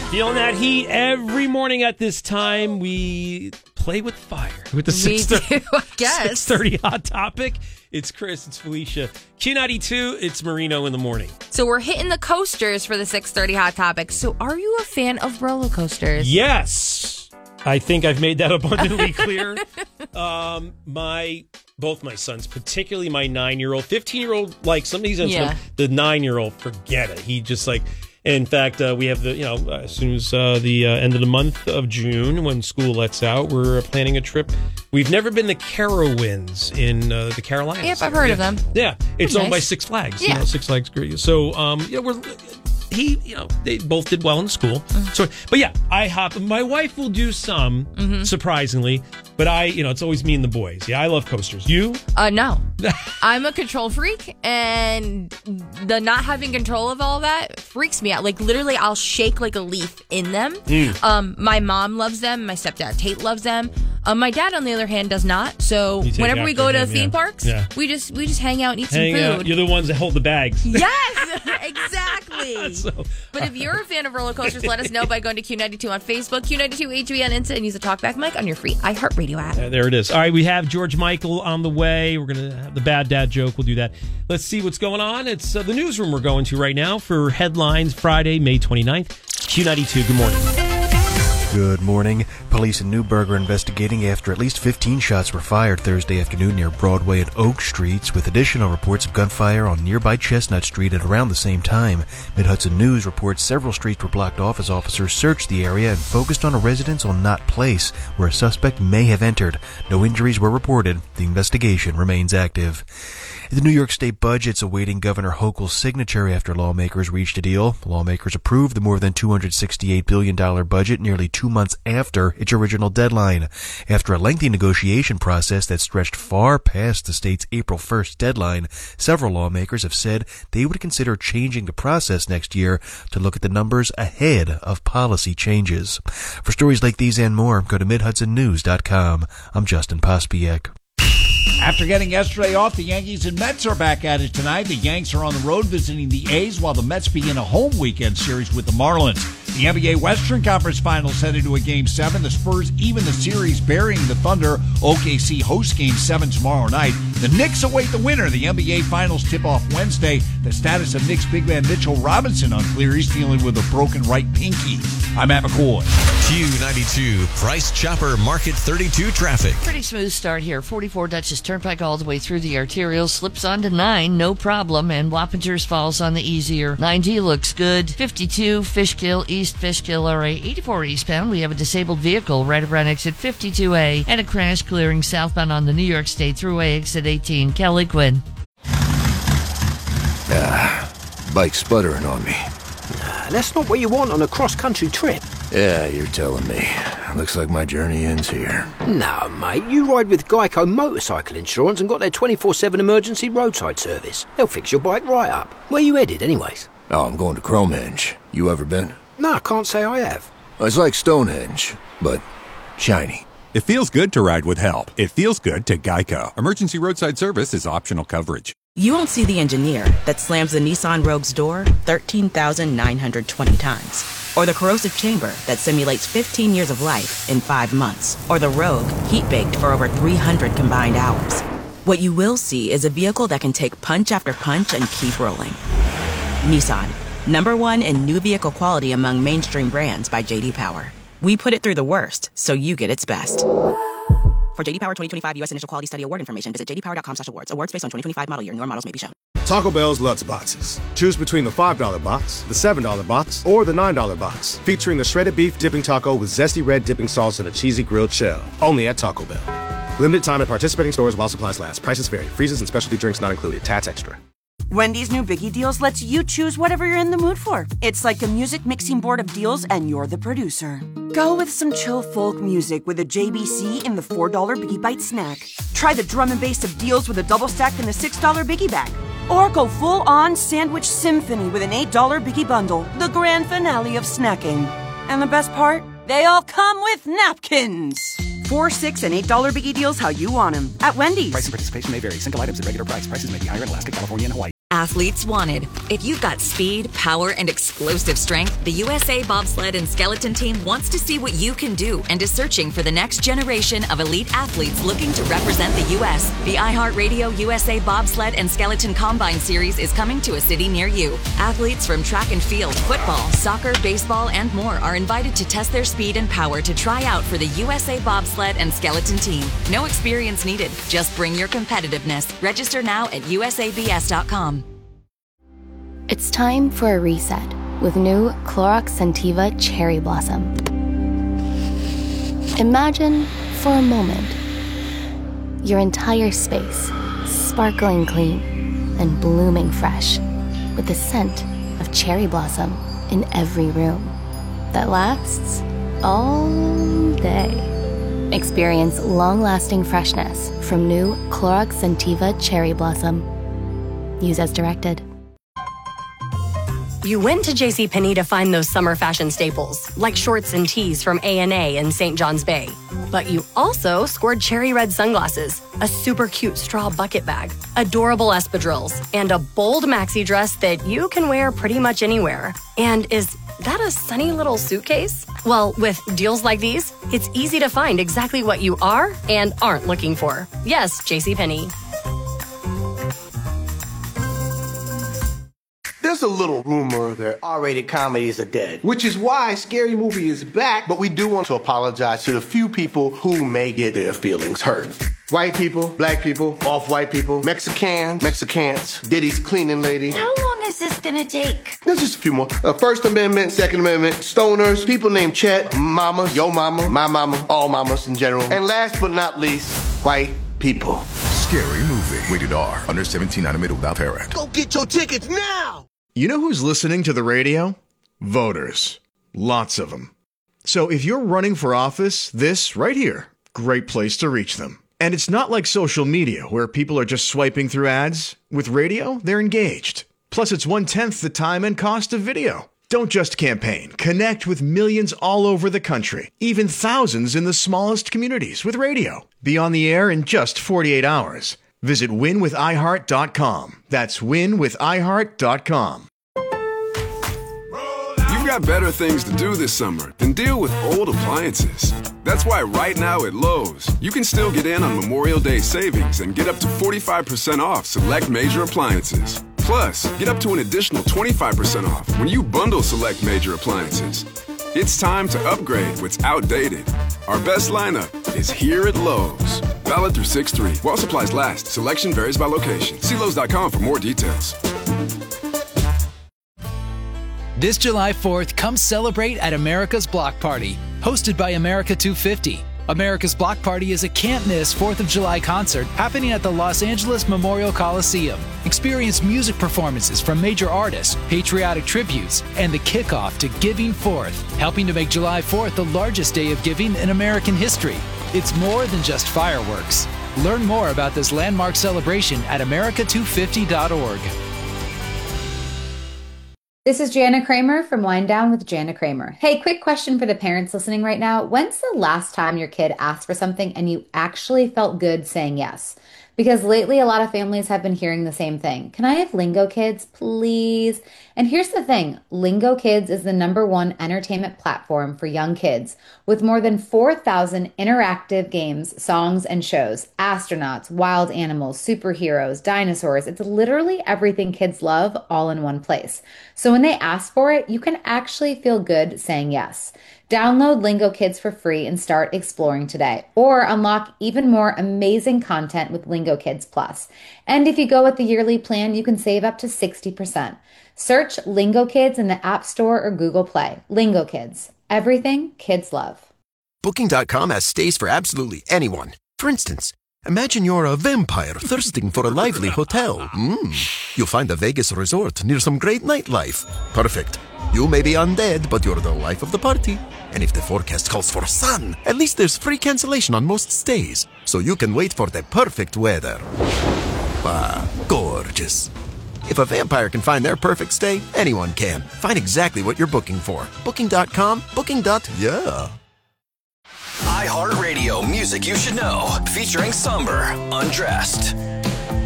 Feeling that heat every morning at this time. We play with fire with the 6:30 Hot Topic. It's Chris, it's Felicia. Q92, it's Marino in the morning. So we're hitting the coasters for the 6:30 Hot Topic. So are you a fan of roller coasters? Yes. I think I've made that abundantly clear. Both my sons, particularly my 9-year-old, 15-year-old, like some of these instruments, the 9-year-old, forget it. He just like... In fact, we have as soon as the end of the month of June, when school lets out, we're planning a trip. We've never been to Carowinds in the Carolinas. Yep, I've heard of them. Yeah, it's owned nice. by Six Flags. Yeah. Six Flags great. So, they both did well in school. Mm-hmm. So, but yeah, I hop. My wife will do some, surprisingly, but it's always me and the boys. Yeah, I love coasters. You? No. I'm a control freak, and the not having control of all that freaks me out. Like, literally, I'll shake like a leaf in them. My mom loves them. My stepdad, Tate, loves them. My dad, on the other hand, does not. So whenever we go to theme parks, we just hang out and eat some food. You're the ones that hold the bags. Yes, exactly. But if you're a fan of roller coasters, let us know by going to Q92 on Facebook, Q92HB on Insta, and use the TalkBack mic on your free iHeartRadio app. There it is. All right, we have George Michael on the way. We're going to have the bad dad joke. We'll do that. Let's see what's going on. It's the newsroom we're going to right now for headlines Friday, May 29th. Q92, good morning. Good morning. Police in Newburgh are investigating after at least 15 shots were fired Thursday afternoon near Broadway and Oak Streets, with additional reports of gunfire on nearby Chestnut Street at around the same time. Mid-Hudson News reports several streets were blocked off as officers searched the area and focused on a residence on Knott Place, where a suspect may have entered. No injuries were reported. The investigation remains active. The New York State budget's awaiting Governor Hochul's signature after lawmakers reached a deal. Lawmakers approved the more than $268 billion budget nearly 2 months after its original deadline. After a lengthy negotiation process that stretched far past the state's April 1st deadline, several lawmakers have said they would consider changing the process next year to look at the numbers ahead of policy changes. For stories like these and more, go to MidHudsonNews.com. I'm Justin Pospiek. After getting yesterday off, the Yankees and Mets are back at it tonight. The Yanks are on the road visiting the A's, while the Mets begin a home weekend series with the Marlins. The NBA Western Conference Finals headed to a Game 7. The Spurs even the series, burying the Thunder. OKC hosts Game 7 tomorrow night. The Knicks await the winner. The NBA Finals tip off Wednesday. The status of Knicks big man Mitchell Robinson unclear. He's dealing with a broken right pinky. I'm Matt McCoy. Q92 Price Chopper Market 32 traffic. Pretty smooth start here. 44 Dutchess Turnpike all the way through the arterial. Slips onto 9, no problem. And Wappingers Falls on the easier. 90 looks good. 52 Fishkill, East Fishkill, RA 84 eastbound. We have a disabled vehicle right around exit 52A and a crash clearing southbound on the New York State Thruway exit 18. Kelly Quinn. Bike sputtering on me. That's not what you want on a cross-country trip. Yeah, you're telling me. Looks like my journey ends here. No, mate, you ride with Geico Motorcycle Insurance and got their 24/7 emergency roadside service. They'll fix your bike right up. Where you headed, anyways? Oh, I'm going to Cromenge. You ever been? No, I can't say I have. It's like Stonehenge, but shiny. It feels good to ride with help. It feels good to Geico. Emergency roadside service is optional coverage. You won't see the engineer that slams the Nissan Rogue's door 13,920 times. Or the corrosive chamber that simulates 15 years of life in 5 months. Or the Rogue heat-baked for over 300 combined hours. What you will see is a vehicle that can take punch after punch and keep rolling. Nissan, #1 in new vehicle quality among mainstream brands by J.D. Power. We put it through the worst, so you get its best. For J.D. Power 2025 U.S. Initial Quality Study Award information, visit jdpower.com/awards. Awards based on 2025 model year. Newer models may be shown. Taco Bell's Lutz Boxes. Choose between the $5 box, the $7 box, or the $9 box. Featuring the shredded beef dipping taco with zesty red dipping sauce and a cheesy grilled shell. Only at Taco Bell. Limited time at participating stores while supplies last. Prices vary. Freezes and specialty drinks not included. Tax extra. Wendy's new Biggie Deals lets you choose whatever you're in the mood for. It's like a music mixing board of deals, and you're the producer. Go with some chill folk music with a JBC in the $4 Biggie Bite snack. Try the drum and bass of deals with a double stack in the $6 Biggie Bag. Or go full-on sandwich symphony with an $8 Biggie Bundle, the grand finale of snacking. And the best part? They all come with napkins. $4, $6, and $8 Biggie Deals how you want them. At Wendy's. Price and participation may vary. Single items at regular price. Prices may be higher in Alaska, California, and Hawaii. Athletes wanted. If you've got speed, power, and explosive strength, the USA Bobsled and Skeleton Team wants to see what you can do and is searching for the next generation of elite athletes looking to represent the U.S. The iHeartRadio USA Bobsled and Skeleton Combine Series is coming to a city near you. Athletes from track and field, football, soccer, baseball, and more are invited to test their speed and power to try out for the USA Bobsled and Skeleton Team. No experience needed. Just bring your competitiveness. Register now at usabs.com. It's time for a reset with new Clorox Scentiva Cherry Blossom. Imagine, for a moment, your entire space sparkling clean and blooming fresh with the scent of cherry blossom in every room that lasts all day. Experience long-lasting freshness from new Clorox Scentiva Cherry Blossom. Use as directed. You went to JCPenney to find those summer fashion staples, like shorts and tees from A&A and St. John's Bay. But you also scored cherry red sunglasses, a super cute straw bucket bag, adorable espadrilles, and a bold maxi dress that you can wear pretty much anywhere. And is that a sunny little suitcase? Well, with deals like these, it's easy to find exactly what you are and aren't looking for. Yes, JCPenney. There's a little rumor that R-rated comedies are dead, which is why Scary Movie is back, but we do want to apologize to the few people who may get their feelings hurt. White people, black people, off-white people, Mexicans, Diddy's cleaning lady. How long is this gonna take? There's just a few more. First Amendment, Second Amendment, stoners, people named Chet, mama, yo mama, my mama, all mamas in general. And last but not least, white people. Scary Movie. Rated R. Under 17, not admitted without parent. Go get your tickets now! You know who's listening to the radio? Voters. Lots of them. So if you're running for office, this right here, great place to reach them. And it's not like social media where people are just swiping through ads. With radio, they're engaged. Plus, it's 1/10 the time and cost of video. Don't just campaign. Connect with millions all over the country, even thousands in the smallest communities with radio. Be on the air in just 48 hours. Visit winwithiheart.com. That's winwithiheart.com. You've got better things to do this summer than deal with old appliances. That's why right now at Lowe's, you can still get in on Memorial Day savings and get up to 45% off select major appliances. Plus, get up to an additional 25% off when you bundle select major appliances. It's time to upgrade what's outdated. Our best lineup is here at Lowe's. Valid through 6/3. While supplies last, selection varies by location. See Lowe's.com for more details. This July 4th, come celebrate at America's Block Party, hosted by America 250. America's Block Party is a can't-miss 4th of July concert happening at the Los Angeles Memorial Coliseum. Experience music performances from major artists, patriotic tributes, and the kickoff to Giving Forth, helping to make July 4th the largest day of giving in American history. It's more than just fireworks. Learn more about this landmark celebration at america250.org. This is Jana Kramer from Wind Down with Jana Kramer. Hey, quick question for the parents listening right now. When's the last time your kid asked for something and you actually felt good saying yes? Because lately a lot of families have been hearing the same thing. Can I have Lingo Kids, please? And here's the thing. Lingo Kids is the #1 entertainment platform for young kids with more than 4,000 interactive games, songs, and shows. Astronauts, wild animals, superheroes, dinosaurs. It's literally everything kids love all in one place. So when they ask for it, you can actually feel good saying yes. Download Lingo Kids for free and start exploring today, or unlock even more amazing content with Lingo Kids Plus. And if you go with the yearly plan, you can save up to 60%. Search Lingo Kids in the App Store or Google Play. Lingo Kids, everything kids love. Booking.com has stays for absolutely anyone. For instance, imagine you're a vampire thirsting for a lively hotel. You'll find a Vegas resort near some great nightlife. Perfect. You may be undead, but you're the life of the party. And if the forecast calls for sun, at least there's free cancellation on most stays, so you can wait for the perfect weather. Gorgeous. If a vampire can find their perfect stay, anyone can. Find exactly what you're booking for. Booking.com, booking.yeah. iHeartRadio music you should know, featuring Somber, Undressed.